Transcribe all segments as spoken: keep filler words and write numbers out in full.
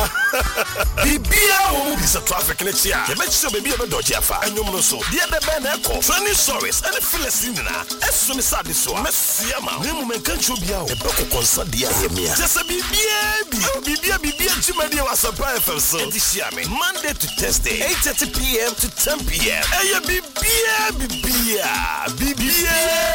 Bibia wo bisa traffic na chia. Ye make sure baby e be dodge afa. Anyom no so. Dia be be na eko. Training stories and Philistine na. Eso ni sade so. Mesia ma. Ne mu menka ncho bia o. E be ko konsa dia ye mia. Just bibia bi. Bibia bibia chimadi wa Sapa F M so. Edishia me. Monday to Thursday, eight thirty p.m. to ten p.m. Eye bibia bibia. Bibia.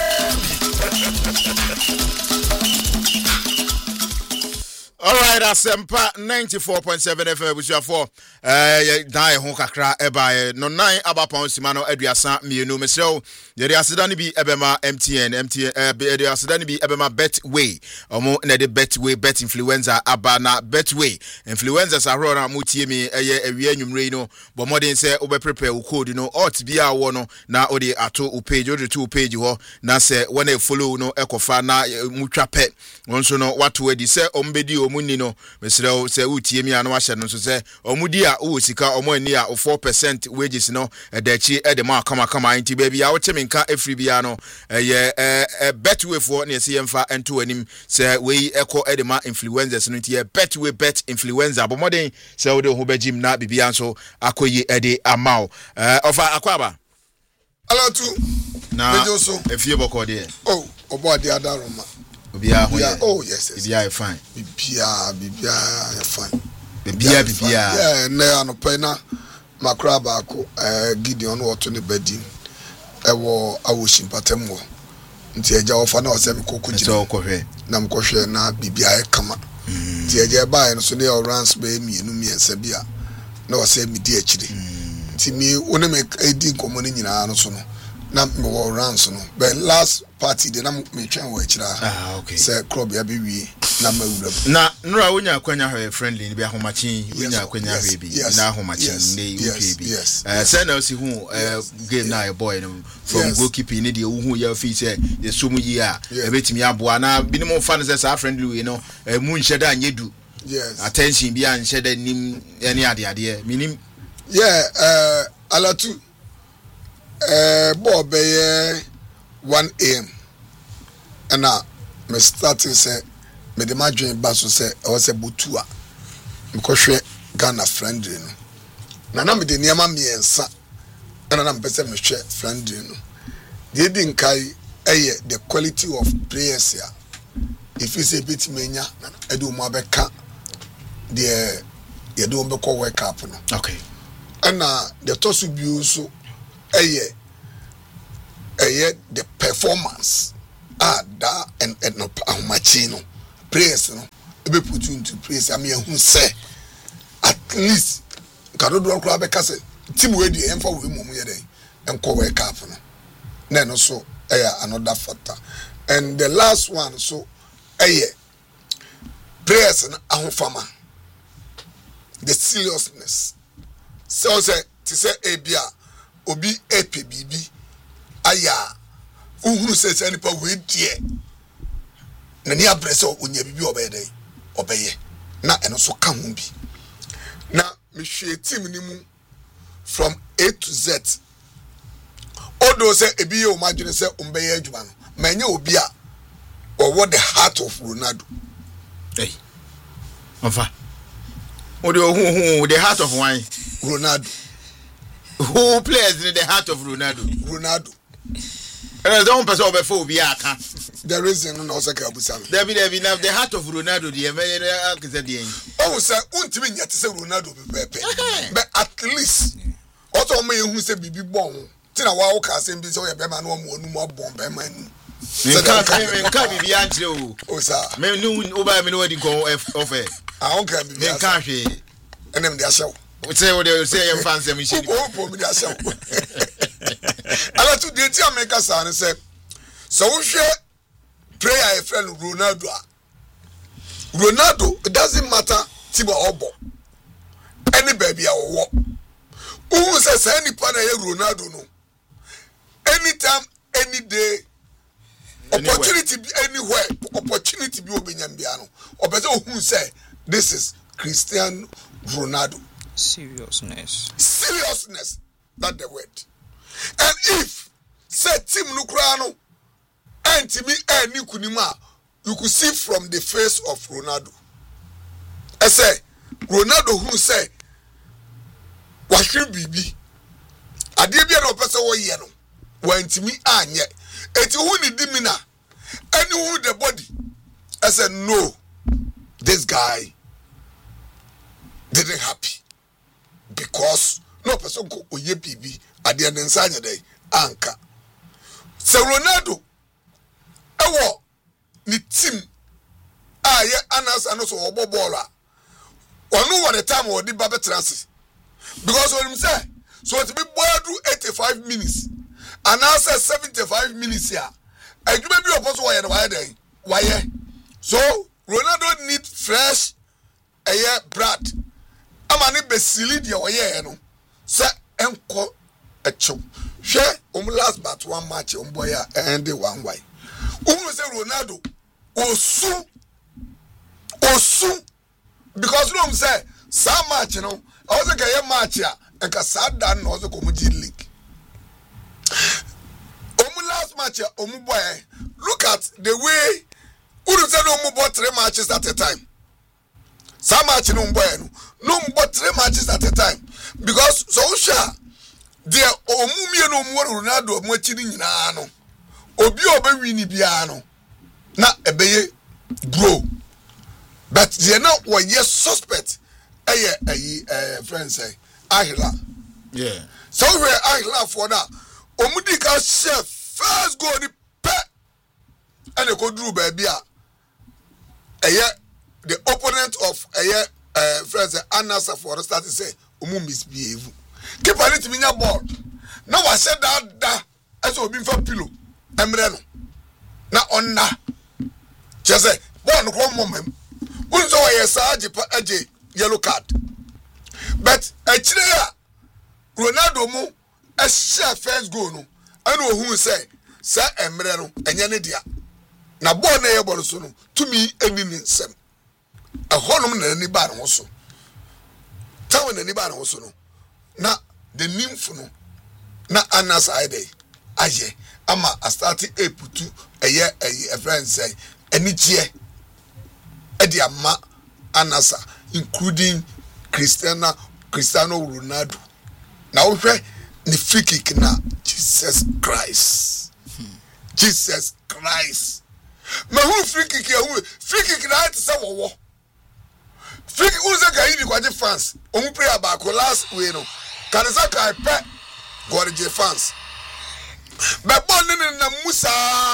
All right, Asempa ninety-four point seven F M with for eh dai ho kakra e ba no nine aba pound simano aduasa mienu mesrew ye de aseda ni bi ebema M T N M T N eh de aseda ni bi ebema Betway omo na de Betway bet influencer aba na Betway influencers ahro na mutie mi eye awie anwumre no bo modern say obe prepare u code no ot bia wo no na odi ato u page odi to page ho na say when e follow no ekofa na mutwa pe wonso no wato edi say ombedi omuni no mesrew say utie mi anu ahye no so say omudi a wo sika omo ani a four percent wages no edachi e de ma kama kama anti baby a wo chemenka efri bia no ye eh Betway for na se yemfa ento anim say we eko e de ma influencers no tie Betway bet influencer bo modern say wo de ho bagim na bibia so akoyi e de amao eh ofa akwaba ala tu na efie boko de oh obo de adaroma Bibia oh yes yes bibia fine bibia bibia fine bibia bibia yeah na anope na makra ba ko eh Gideon woto ne badin ewo awoshim patemwo nti eja ofa na ose mekoko gina na mkohwe na bibia e kama nti eja ba no so ne orans ba mienu miensa bia na ose midi akire nti mi woni me edi nkomo ni nyina no so no na me wo orans no but last party de na me twen wo akira ah okay say club ya be wi na mawura na nura wonya akwanya ho friendly ni bi ahomachi wonya akwanya ho bi na ahomachi ne U K B eh say na osi hu game na boy no from goalkeeper ni de wo hu ya fi say ye sumu yi a e betimi aboa na binimo fa no say sa friendly we no mu nhye da anyedu yes attention bi an nhye da nim ene ade ade minim yeah uh alatu eh bob eh one a m and uh me starting say me the madwin ba so say e was a butua mkohwe Ghana friendly no na na me de niam miensa na na mpese me hwe friendly no de di nkai eye the quality of players here if you say bit menya e do mo abeka de ye do mo be work up no okay and uh the tosu bi so eye eye the performance ah da and and no ahomachino praise no e be put into praise am ye hu say at least kado do kro abeka say team we dey emfa we mum ye dey enko we cap no na no so eye another factor and the last one so eye praise no ahofama the seriousness so say to say ebia obi epe bibi aya uhuru say say nipa we die na ni abrese onya bibi obede obeye na eno so ka hu bi na me hwe team ni mu from A to Z odo say ebi ye o madwene say umbeye adwuma no manye obi a owo the heart of Ronaldo hey ofa odo hu hu the heart of wine Ronaldo who plays in the heart of Ronaldo Ronaldo and don't pass over for obi aka the reason no say ka busa no there be there be now the heart of Ronaldo the American aka say the oh say untimi nyate say Ronaldo be pepe but at least also me hu say bibi bon tina wa wo ka say bi say o be ma no mo nu mo bon be ma nu nka nka bibi antre o o sa me nu oba me no wadi ko ofe ah on ka bibi nka hwe enem de ashaw say what they say em fans em shey oh po mi de ashaw ala tu de ti America sa ne say so wo hwe prayer a friend Ronaldo Ronaldo it doesn't matter tiba obo any baby a wo who say say any pana ye Ronaldo no anytime any day opportunity be anywhere opportunity be obenyam bia no obese who say this is Cristiano Ronaldo seriousness seriousness that the word and if say team no kra no antimi ani kunima you could see from the face of Ronaldo I say Ronaldo who say wahwe bibi ade bia na opese wo ye no wantimi anye eti hu ni dimina any who the body I said no this guy didn't happy because no person ko oye bibi ade ne nsanya dey anka se Ronaldo ewo ni team aye anas anos obo ball a onu one time o di babe transit because when him say so it be boy do eighty-five minutes and now say seventy-five minutes here adwuma bi opose why na why dey why so Ronaldo need fresh aye blood amani besili dia why no say enko echo hwe um last but one match um boy a end one why um say Ronaldo osu osu because no say some match no I was a match ya and ka sad dan no so come G League um last match um boy look at the way who say no more three matches at a time some match no boy no no more three matches at a time because so sure there omumie no mo Ronaldo mo chiri nyina no obi obe wini bia no na ebeye grow but they now were yes suspect eh eh eh friends say Ahila yeah so we Ahila for that omudi ka share first goal ni pe and they go drew baby a eh the opponent of eh eh friends Anasa for start to say omu misbehave keeper let me nya ball na wa said that da as obi for pillow emre no na onna just ball no come mom unzo wa saje pa aje yellow card but achire Ronaldo mu a share first goal no and ohun say say emre no enye ne dia na ball na ye ball so no to me eni ni nsem a honum na ni ba no so tawo na ni ba no so no na the nymph no na anas ide aye ama a starting a putu eye a friend say eni gie edi ama anasa including Cristiano Cristiano Ronaldo na wo hwe ni free kick na Jesus Christ hmm. Jesus Christ ma hu free kick ya hu free kick na ati say wo free kick uze ga yi kwaje fans omu prayer ba ko last way no kan say kai pe gorje fans ba bon ni na Musa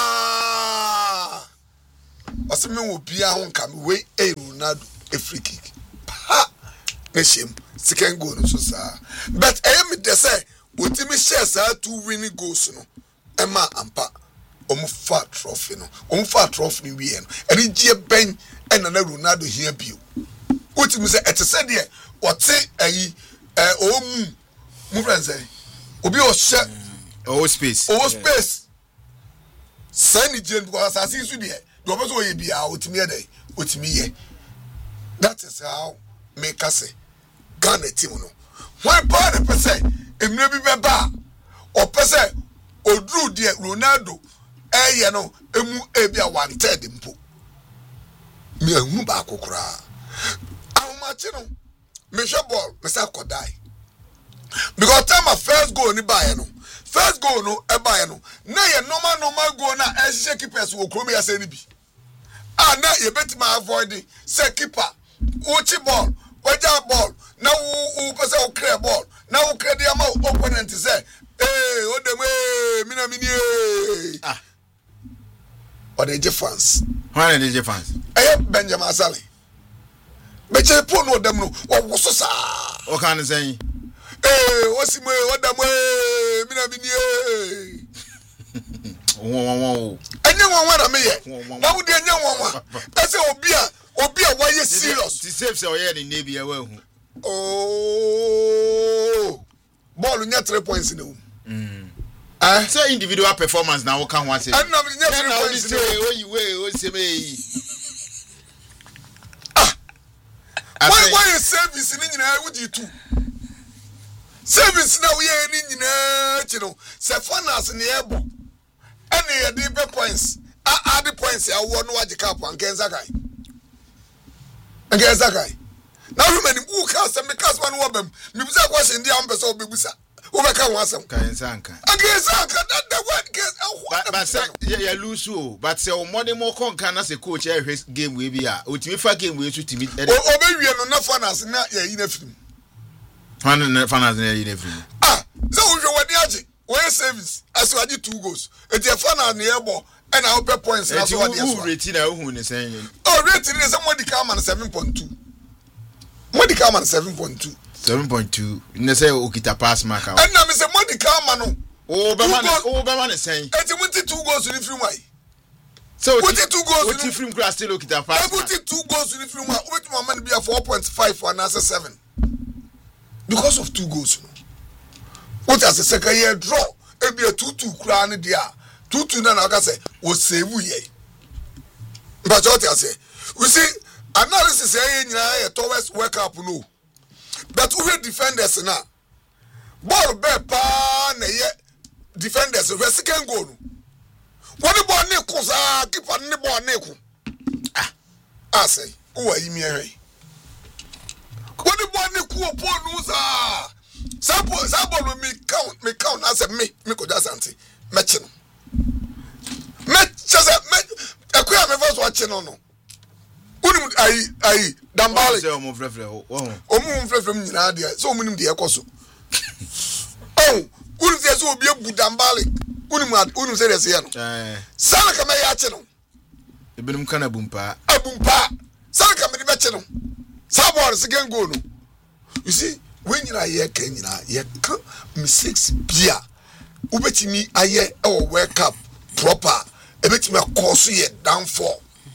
asemi wo bia ho nka me we e Ronaldo a free kick ha meshem second goal no so sa but I am the say wotimi share sa two winning goals no ema ampa omu fa trophy no omu fa trophy ni wie no eri gie ben ena na Ronaldo here bio wotimi say et say de wote ayi eh omu mu friend say obi o share oh space oh space send it because as is there the person wey be a otimi e dey otimi ye that is how make us say Ghana team no when part the person emre bi beba o person odru de Ronaldo eh ye no emu e bia one third mpo me ehunu ba kokora awmachi no me hwe ball me say kodai because time my first goal ni ba ye no first goal no e ba ye no na ye normal normal goal na e hye keepers wo krom ya say ni bi ah na ye betima avoid say keeper uchi ball waja ball na wo wo pese wo clear ball na wo clear the ama opponent say eh o dem eh mina mini eh ah o de fans why de je fans eh Benjamin Asali be che po no dem no wo so sa o kan say eh o si mo o dem eh mina mini eh won won won enye won wa na me ye na wo de enye won wa ese obi a obi a why serious the save say oye ni nebi e wa hu oh ball nya three points in mm ah say individual performance na wo kan ho say and na nya three points say oyi we o se me ah why why service ni nyina wo di two service na wo ye ni nyina chi no se finance ni ebo any ye di points add points ya wo no waje cap an kenza guy Against that guy. Now women who cast and because one woman, Mibusa question the ambassador of Bibusa. Overcome wasam. Kansanka. Against Sanka, that the word gets but but say ya lose so but say o more more kon kan na say coach e game we bi a otimi fa game we so timi e o be wie no na fanas na ya yi na film fan na fanas na yi na film ah so we wadi age we service as we two goals e dey fanas na ebo and our pay points na so wadi so who rate na who ne say oh rate ni somebody come and seven point two Modi come and seven point two seven point two ne say okita pass mark out and na me say Modi come no oh be man oh be man say eti muti two goals in film why so muti two goals in film class still okita pass muti two goals in film why wait my man be a four point five for an seven because of two goals what as a second year draw e be a two two kra ne dia two two na na ka say wo save ye but what you say we see analysis here nyina towards work up no but who defenders na ball be pa na ye defenders we second goal no woni ball ne ko sa keeper ne ball ne ko ah asay o ayi mi ehwe woni ball ne ko po no sa sample sample me count me count as me me ko just anti match no match just me akuya me first watch no no Unum ai ai Dambali say omo frefre ho omo frefre nyina dia so omo nim de ekoso oh unum say so obi ebu Dambali unum unum say dey ya no eh sana kama ya che no ebinum kana bumpa abumpa sana kama de be che no sabor second goal no you see when you are here can you here can mistakes bia ubetimi aye e wo wake up proper ebetimi cause ye downfall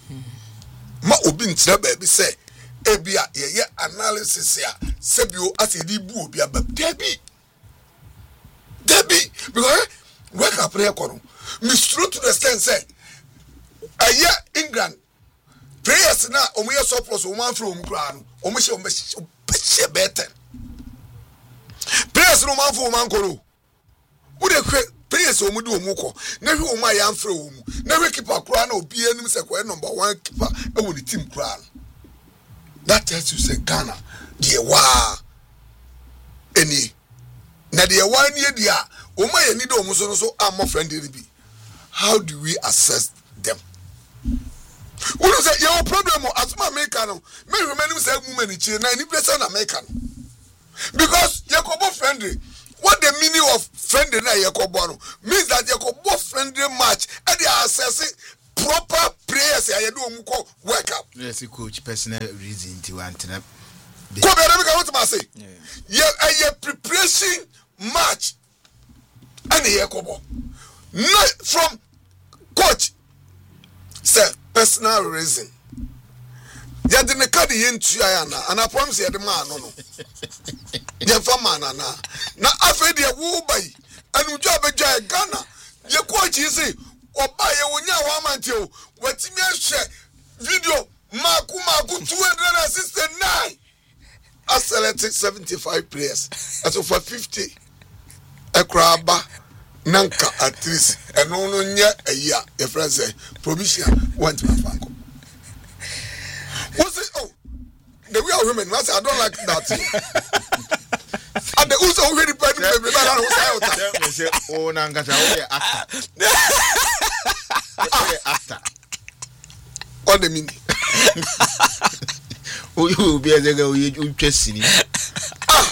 ma obi ntira ba bi say ebia ye ye analysis ya sebio asedi bu obi aba debi debi because wake up prayer kono mistro to the extent say aye England prayers na omo ye surplus o man from kra no omo she omo she better prayers no man from man kono wo de prayers omo di omo ko na hwe omo ayan fra omo na hwe keeper kra na obi anim se ko number one keeper e wo the team kra that tells you say Ghana the wa eni na the wa ni dia omo ya ni do omo so no so am friend dey be how do we assess them we don't say your problem as my American me remember say woman in China ni person American because Yakobo friendly. What the meaning of friendly na Yakobo no means that Yakobo friendly match and they are assessing proper prayers ya do omu ko work up. Yes, coach personal reason to want to. Ko be na me ka what ma say. Yeah, a preparation match and Yakobo. Not from coach. Say personal reason. Ya de ne ka de yentu ya na and I promise you the man no no. Ya fa man na na afa de wo bai anu jo abeja Ghana ye coach say oba ye wonya wa mante o watimi ahwe video maku maku two hundred sixty-nine I selected seventy-five players as of fifty ekraba nanka at least eno no nya eya your friend say provision went to Fanko. What's it? Oh, the way are women. I say I don't like that. And the also already playing the baby. I don't say oh nanga cha o actor. O actor. What the mean? O you be as a go you twesini. Ah.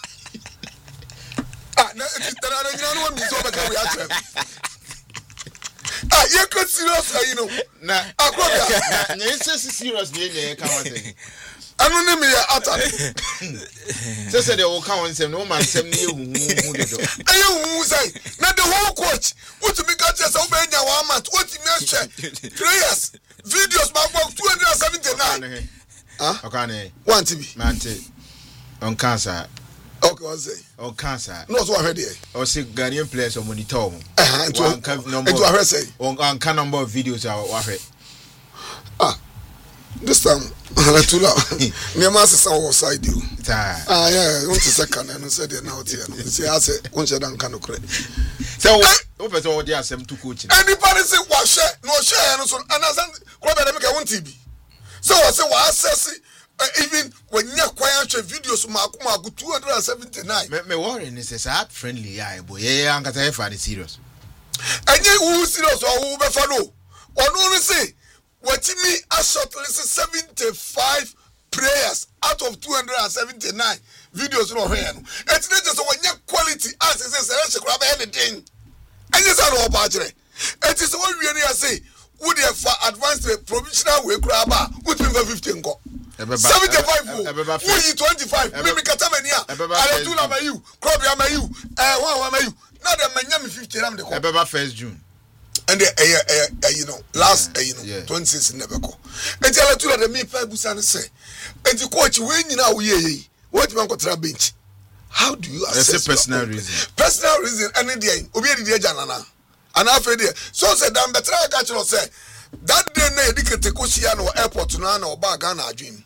Ah, na it there are no one so back we are. Ah, you could serious, you know. Na akwa na it's serious dey dey ka wan say. Anu ni me ya ata. Say say dey o ka wan say no man sem na ehu hu de do. Aye hu say. Na the whole coach, what to me catch say o be nya one month, what me share. Prayers, videos back two hundred seventy-nine. Ah? Okay, one T V. Man te on cancer. Okay, what say? On cancer. No, so I heard here. O say Ghanaian players on monitor. Eh, it was number. It was say. On can number of videos I wa ah. This time too loud. Me ma say some side you. Ah yeah, want to second and say they now here. Say I say won share dan kan okre. So o person o dey asem to coach. Anybody say wa share, no share no so and as club dey make one T V. So I say wa assess even when nya watch videos maako maako two hundred seventy-nine me me worry ni say that friendly ya boy yeah anka say for the serious enye who serious or who be follow onu no say watimi a shortlist seventy-five prayers out of two hundred seventy-nine videos no here no et na just wonye quality as say say say kura be anything enye say no ba kire et is one we na say who dey for advanced provisional we kura ba who think fifty nko seventy-five who yi twenty-five me me kata mania ale tu la mayu crop ya mayu eh one one mayu na dem manya me fifty ram de ko ebeba first June and the eh eh you know last eh you know twenty-six never go and tell tu la de me pa busa ne say and the coach we nyina wo ye what man ko tra bench how do you assess personal reason personal reason and the obi e di agya nana and after there so say dan betra ga chiro say that day na edikete ko sia no airport na na oba ga na adwin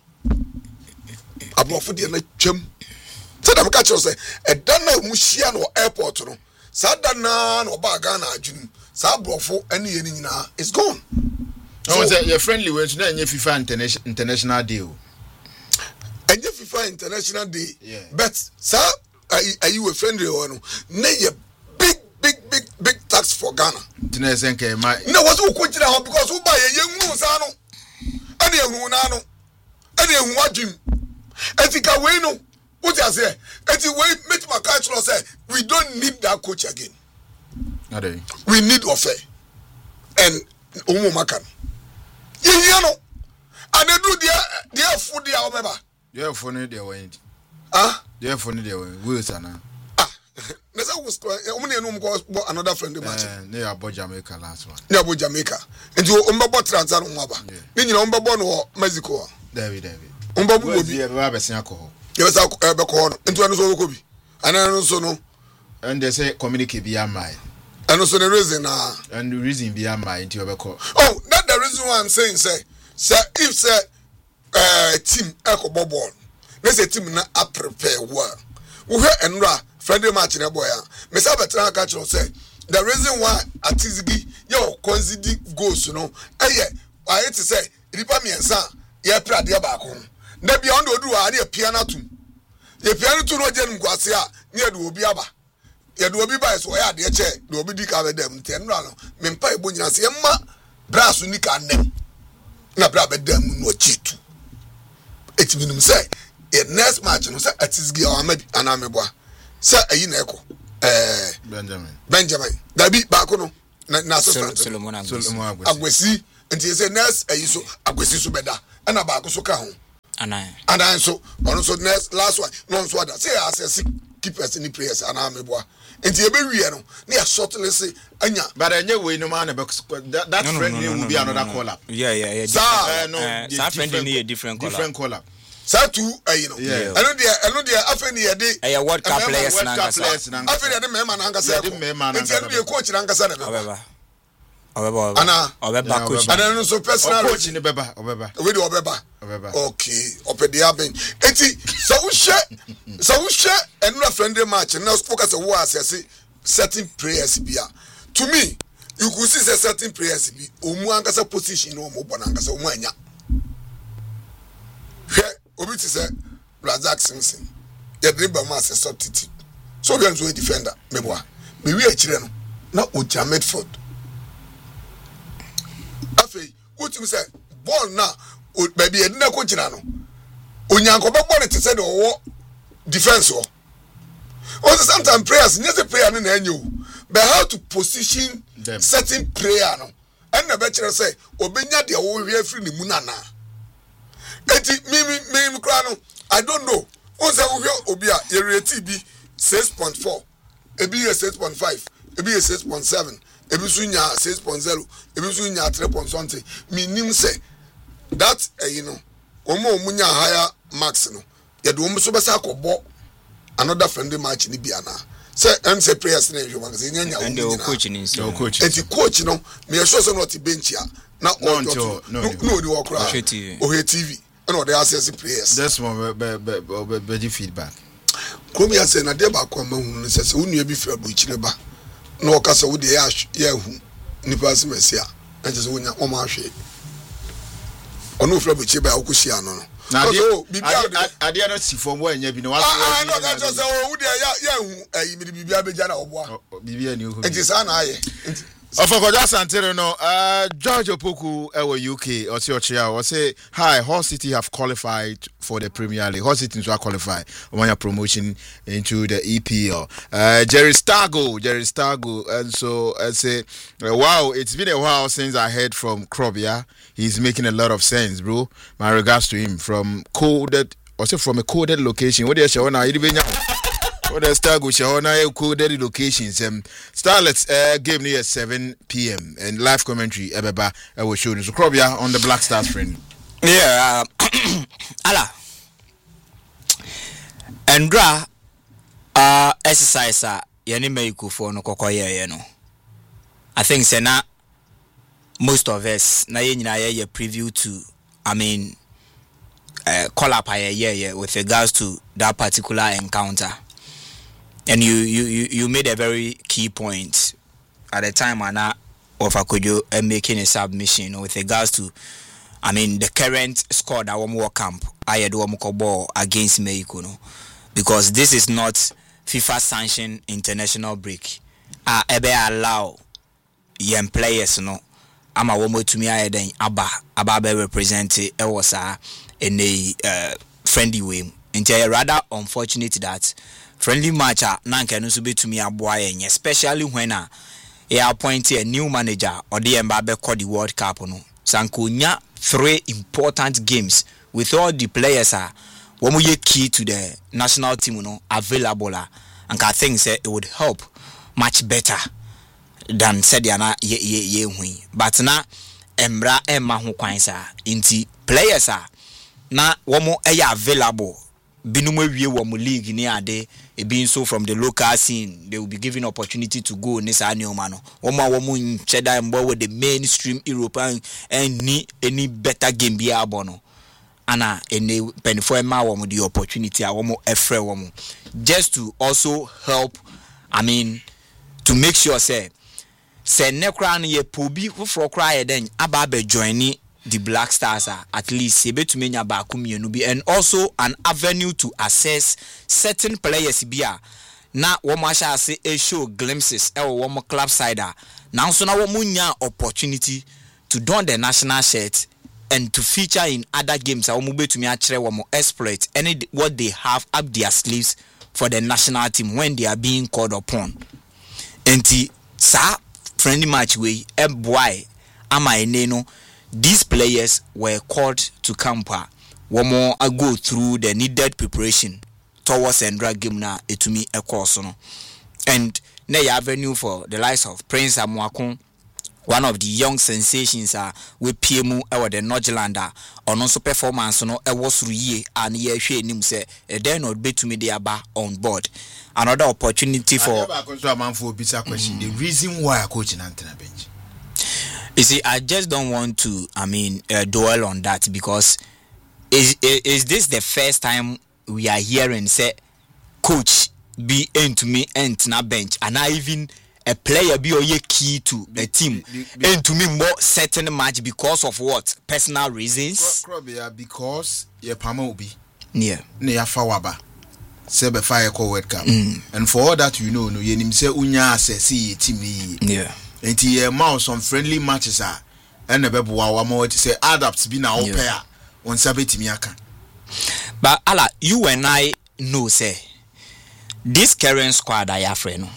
abofo de na twam say dem ka chiro say e dan na mu sia no airport no sa dan na na oba ga na adwin sa abofo ene ye nyina is gone. So say your friendly when na nye FIFA international international deal and if FIFA international day yeah. But sir are you a friendly one na ye big big big big tax for Ghana tena senke ma na was who ko jira ho because who buy ye hu sa no ane ehun na no ane ehun adwim etika we no what you say eti we meet my culture say we don't need that coach again ade we need offer and omo makan ye ye no ane do dia dia food dia obeba yeah for ne dia wen ah yeah for ne dia wen we sana ah nesa was omo ne no mo another friend match eh ne abo Jamaica last one ne abo Jamaica enti ombebo transfer no aba ne nyina ombebo no Mexico David David ombebo obi e ba besia ko ho ye besa e be ko no enti anu so ko bi ana no so no and they say communicate be am my anu so the reason na and the reason be am my enti obeko oh that the reason why I'm saying say say if say uh team e ko ball na say team na a prepare well we hear enra friendly match na boy me say better ka chiro say the reason why Atizigi yo concede goals no eh why it say ripa miensa ye prade ba ko na bia on odu a na pia na tum ye pia na tu no je nkwase a na de obi aba ye de obi ba so ya de che de obi di ka be dem te enra no me mpa ebo nyina se ma braso ni ka nem na bra be dem no chitu it minimum say the next match no say Atizigi o amadi anameboa say ayi na eko eh Benjamin Benjamin dabi ba ko no na na assistant Solomon Solomon Agwesi nti say next ayi so Agwesi so beda na ba ko so ka ho Anan anan so on so next last one no so that say assess keepers any players anameboa nti e be wie no na ya shortlist anya but enye we no man that, that no, friendly no, no, will no, be no, another no, no. call up yeah yeah yeah Sir, uh, no uh, the that friendly need a different call different call up say two ayi no Yeah. eno dia eno dia afeni ye de eh World Cup players World na Cup nkasa players na afeni ye de mema na ngasa Yeah, de mema na nti eno dia coach na ngasa na be obeba obeba Ana- obeba Yeah, coach obeba. anan no so personal o coach ni beba obeba we de obeba obeba okay opedi aben enti so wo hwe so wo hwe eno friendly match na focus wo assess certain players bia to me you could see say certain players bi omu angasa position no mo bona angasa omu anya hwe obi ti say Razak Simpson ye dribble ma as substitute so we are defender meboa me wi akire no na Oja Medford afei what you say ball na baby e na ko jira no onyanko be ball ti say the owo defense o o sometimes prayers yes a prayer na enyo but how to position them. Certain prayer no and na be kire say obenya de wo hwe afiri ne mu na na eti mi mi mi kra no I don't know o say wo hwe obi a ye rate bi six point four ebi ye six point five ebi ye six point seven ebi so nya six point zero ebi so nya three point something minim say that eh, you know omo omunya higher marks no ye do omo so be sa akobọ another friendly match ni bia na say em say prayers na ehwe wan say nya nya and the coach ni no coach enti coach no me sure say not bench ya na No, o no, no, no no di work Ohwe T V. Ohwe T V and all the access players this one be be be be feedback come here say na dey ba kwa ma hu say say unu e bi fra bu chire ba na o ka say wo de ya ya hu nipa se mesia na je say wonya o ma hwe ono fra bu chire ba o ko hia no no Now, so I did not see from where you have been. I know that just oh, yeah, yeah, you be a Bejana or Bibia knew. It is an eye. Of course, Santero, no, uh, George Opoku, our U K, or Siochia, or say, hi, Hull City have qualified for the Premier League. Hull City to qualify on your promotion into the E P L. Uh, Jerry Stargo, Jerry Stargo, and so I say, uh, wow, it's been a while since I heard from Krobia. He's making a lot of sense, bro. My regards to him from coded, also from a coded location. What do you say? Now, what the Star go show on a coded locations. Um, Starlet's uh, game near seven p.m. and live commentary. Ebeba, I will show you. So Krobia on the Black Stars friend. Yeah, uh, ala. Andra, uh, exercise uh, yani meiku for no kokoye you know. I think say na most of us na ye nyina ye preview to. I mean, uh, call up a yeah with regards to that particular encounter. And you, you, you, you made a very key point at the time Anna of Akojo and making a submission with regards to, I mean, the current squad that Womo camp I had Womo against Mexico, no? Because this is not FIFA sanctioned international break. I ebe allow young players, no. I'm a Womo to me I then Abba Abba be represented it was a in a uh, friendly way. And rather unfortunate that friendly match ah nanka no so betumi aboa yen especially when ah e appoint a new manager or the Mbappe call the World Cup no sankonya three important games with all the players ah womo ye key to the national team no available ah and I think say it would help much better than said yana ye ye ye hui but na embra emma ho kwan sa inti players ah na womo e available binumu wie wo mu league ni ade e being so from the local scene they will be given opportunity to go ni sa neoma no wo ma wo mu ncheda mbo with the mainstream European and ni any better game bi abo no ana any penfo ma wo mu the opportunity a wo mu efre wo mu just to also help I mean to make sure say say nekra no ye pobi foforo kra ye den aba ba join the Black Stars are at least able to menya baako mienu bi and also an avenue to assess certain players bia na wo ma sha say e show glimpses e wo mo club side now so na wo munya opportunity to don the national shirt and to feature in other games wo mo betumi a kire wo mo exploit any what they have up their sleeves for the national team when they are being called upon enti sa friendly match we e boy ama ene no these players were called to camper. One more I go through the needed preparation towards and drag game na etumi a course no. And na avenue for the likes of Prince Amuakun, one of the young sensations are uh, with P M U or the Nordlander on also performance no e was ruye and ye hwe nim say e den not be to me they are on board. Another opportunity for question. The reason why I coach in Antena bench. You see, I just don't want to, I mean, uh, dwell on that because is, is is this the first time we are hearing say coach be into me and na bench and I even a player be a key to the team and to me more certain match because of what personal reasons? Because your Pama will be yeah near Fawaba. Sebe fire call World Cup and for all that you know, no yenim say unya se see team yeah. And he mouse some friendly matches are and the baby wa say adapts be now pair on Sabeti Miaka. But Allah, you and I know say this current squad I have friend.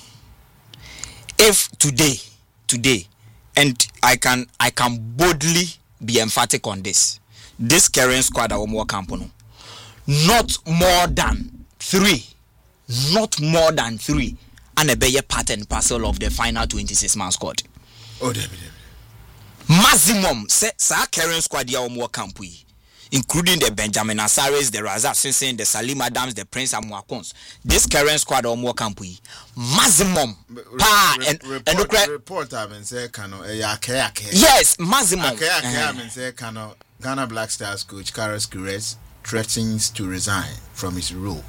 If today, today, and I can I can boldly be emphatic on this. This current squad I will more company. Not more than three. Not more than three. And a better part and parcel of the final twenty-six man squad. Oh, David. Maximum, say, sa current squad ya omo camp we, including the Benjamin Asares, the Razak Simpson, the Salim Adams, the Prince Amuakons. This current squad omo camp we, maximum. Pa and and report, report I mean say kano eh ake ake. Yes, maximum. Ake ake I mean say kano Ghana Black Stars coach Carlos Queiroz threatens to resign from his role.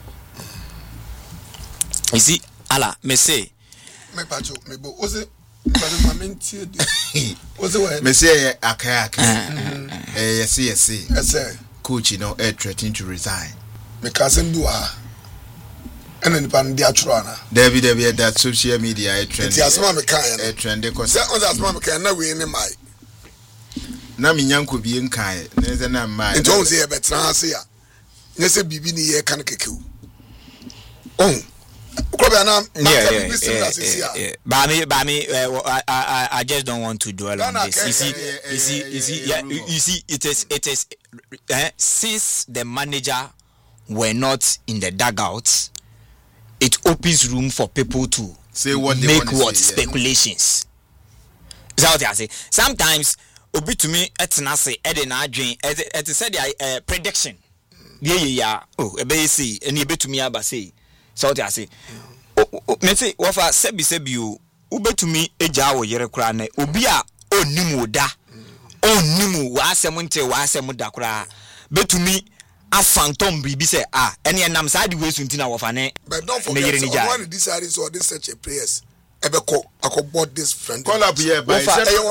You see, Allah, me say. Me pacho, me bo. Was it? Was it? Me say ake ake. Eh yes yes. Yes sir. coach, you know, are threatening to resign. Because in Dua and in Pandiatrana. David, David, that social media a trend. Yes, Mamma can. A trend because that's Mamma can never win in my. Nami could be in Kai. There's a name. It don't say a better answer. Yes, a bibini ye can kill. Oh. Yeah, yeah, yeah, yeah, yeah. But I mean, but I mean, uh, I, I, I just don't want to dwell on this. You see, you see, you see, yeah, you see, it is, it is, uh, since the manager were not in the dugouts, it opens room for people to say what they make want what say, yeah. speculations. Is that what I say? Sometimes, obi to me, it's not say, Eddie na dream, it's said a prediction. Yeah, yeah, yeah. Oh, a baby, and you bet to me, I say. So what I say, me say, wafa sebi sebi you, ube to me eja wo yere kura ne, obi a onimu da, onimu wa asemunte wa asemuda kura, be to me a phantom bibi say ah, any enam sa di we sunti na wafa ne. But don't forget, so one of these areas or this such a prayers. Ebeko, I could bought this friend. Call up here, but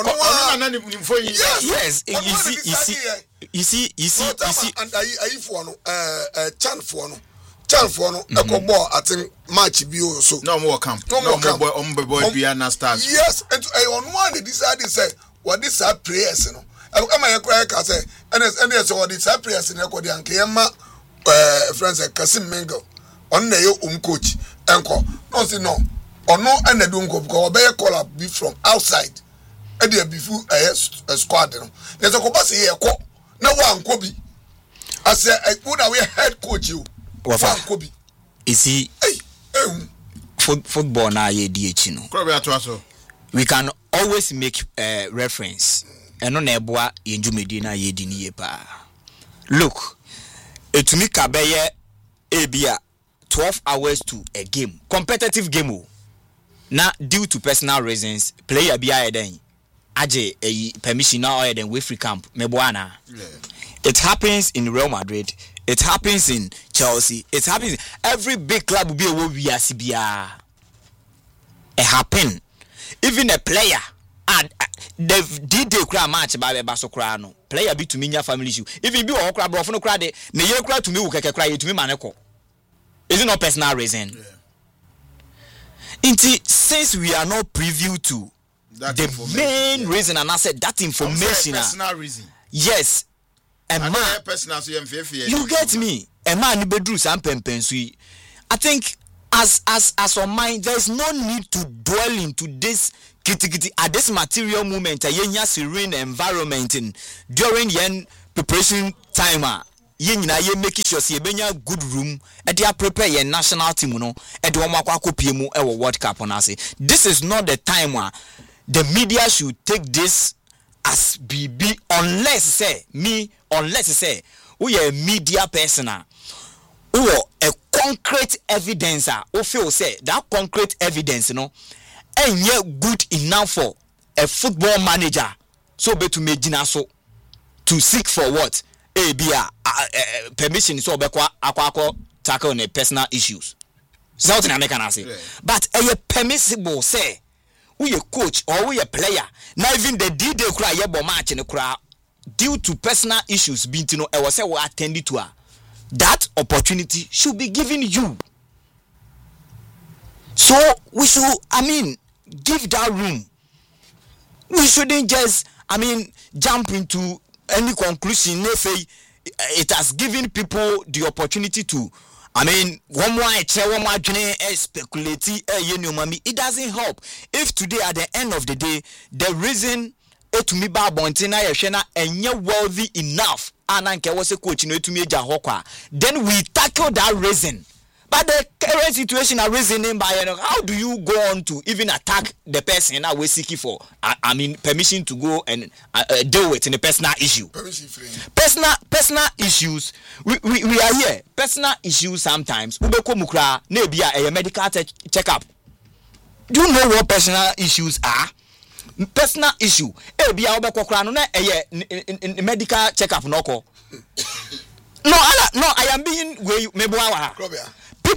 yes, you see, you see, you see, you see, you see, and I, I for no, uh, chan for no. Chance for no, echo ball at match bio so. No more camp. No more camp. Boy, um, boy, Biana stars. Yes, and I on one they decided to say what this are prayers, you know. Am I correct? I say, and as and as what this are prayers in Echo the Ankema, uh, friends like Kasim Mingo on the um coach, Uncle. No, say no, or no, and the don't go because obey call up be from outside. And they before a squad, you know. There's a copasi here, no one Kobe. I say, I put away head coach you. Wafa, you see, football na ye D H no. We can always make uh, reference. Eno na eboa yenjumedi na ye di ni ye pa. Look, etumi kabeye ebia twelve hours to a game, competitive game o. Na due to personal reasons, player bi ayeden aje e permission na ayeden we free camp meboa na. It happens in Real Madrid. It happens in Chelsea. It happens in every big club will be a wo we asibia. It happen. Even a player and the D-Day cry match by Baso Crano. Player be to me your family issue. If you be all crab or no cry, the year cry to me who can cry to me manako. Is it not personal reason? Yeah. Inti, since we are not privy to that the main yeah. reason, and I said that information. Personal reason. Yes. And man, personal, so you get me. A man bedroom some pempensui. I think as as as on mine, there is no need to dwell into this kitty kitty at this material moment. A yenya serene environment in during yen preparation time. Yen na ye make sure see benya good room. And they are prepare your national team no. And the one kwa kopiemu e World Cup on us. This is not the time where the media should take this as B B unless say me unless say we a media person who a concrete evidence who feel say that concrete evidence you know ain't yet good enough for a football manager so be to make so to seek for what a be a permission so be kwa tackle on personal issues something I can say but a permissible say we a coach or we a player. Now even the D-Day cry yebo match in the crowd due to personal issues being to know I was say we attended to her. That opportunity should be given you. So we should, I mean, give that room. We shouldn't just, I mean, jump into any conclusion. It has given people the opportunity to, I mean, one more I tell one more speculate. It doesn't help. If today at the end of the day, the reason to me Babontina Yashena and you're wealthy enough, and I was a coach to me Jahokwa, then we tackle that reason. But the current situation are reasoning by, you know, how do you go on to even attack the person that we're seeking for? I, I mean, permission to go and uh, uh, deal with in a personal issue. Personal personal issues. We, we we are here. Personal issues sometimes. Ubeko mukra nebia a medical checkup. Do you know what personal issues are? Personal issue. Ebia ubeko kra no na a medical checkup noko. No, no, I am being where you maybe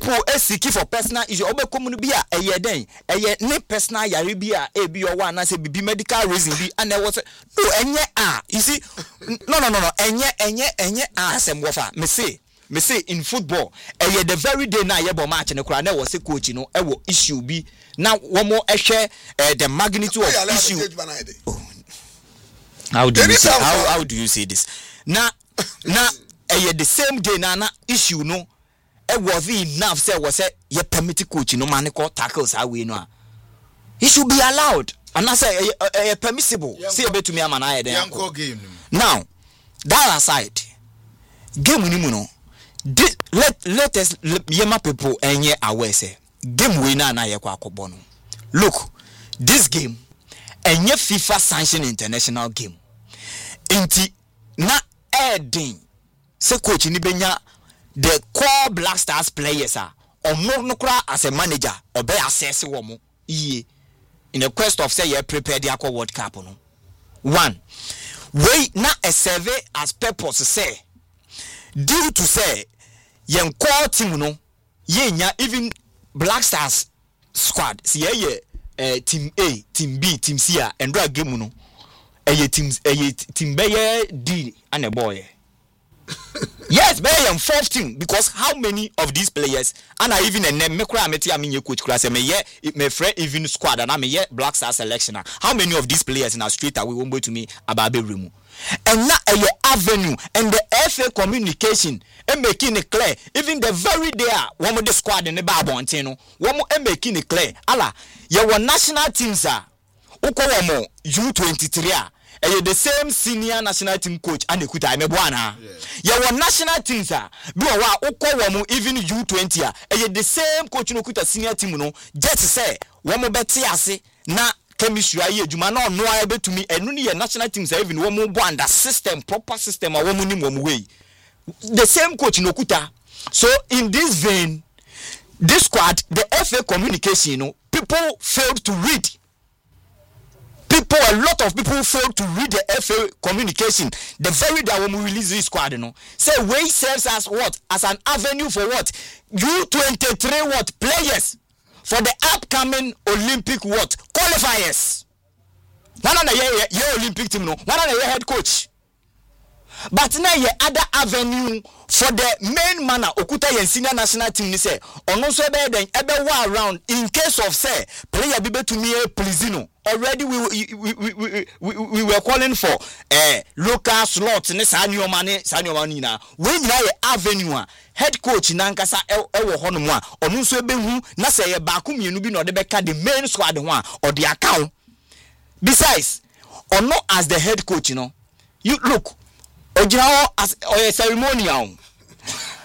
people is seeking for personal issue obe komunu bi a eye den eye ne personal yare bi a e bi owa na say bi medical reason bi and there was no enye a you see no no no no enye enye enye a asem wofa me say me say in football eye the very day na ye bo match ne kura na wo say coach no e wo issue bi na wo mo ehwe the magnitude of issue. Oh. How do you say, how how do you say this? Na na eye the same day na na issue no e was enough say was say ye permit coach no man call tackles away no. He should be allowed. And I say e permissible. See about to me am na dey. Now, that aside, game ni mu no. Let let us yema people enye aware say game we na na ye kwa akobo no. Look, this game enye FIFA sanctioned international game. Inti na Eden se coach ni benya the core Black Stars players are omo no kra as a manager obe assess wo mo iye in the quest of say you prepare the aqua World Cup no. One, we na a survey as purpose say due to say yen core team no yenya even Black Stars squad see ye uh, team A, team B, team C and do game no eye teams eye team be D and a boy. Yes, be am fourth team because how many of these players and I even a name me kra meti am nye coach class me ye me friend even squad and am ye Black Star selection. How many of these players in straight away won't go to me about be remove. And now a avenue and the F A communication and making it clear even the very day one of the squad in the Babon one more and making it clear ala your national teams are uko U twenty-three and the same senior national team coach and the kuta me bwana your national teams are be wa uko even U twenty and the same coach no kuta senior team no just say one more beti ase na chemistry aye adwuma na ono aye betumi enu ne national teams even wo mo bo under system proper system a wo mo nim wo mo way the same coach no kuta. So in this vein this squad the F A communication you know, people failed to read people a lot of people failed to read the F A communication the very day when we release this squad you know say way serves as what as an avenue for what U twenty-three what players for the upcoming Olympic what qualifiers. One on the year Olympic team no, one on the head coach. But now ye other avenue for the main manner Okuta yen senior national team ni say ono so be den ebe wa around in case of say player be to me Plizino. Already we we, we we we we were calling for eh local slots ne sanyo mane sanyo mane na we nyina ye avenue a head coach nankasa e wo hono mu a ono so be hu na say ye ba ko mienu bi na ode be ka the main squad ho a ode account. Besides ono as the head coach you know you look Ojinawo as a ceremonial